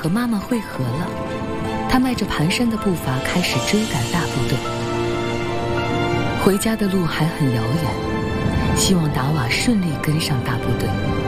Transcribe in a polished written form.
和妈妈会合了，他迈着蹒跚的步伐开始追赶大部队。回家的路还很遥远，希望达瓦顺利跟上大部队。